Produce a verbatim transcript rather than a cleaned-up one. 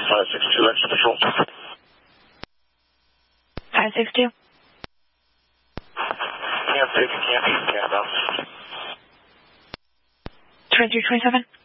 five six two, extra patrol. five six two. Camp six, camp eight, camp out. twenty-three twenty-seven.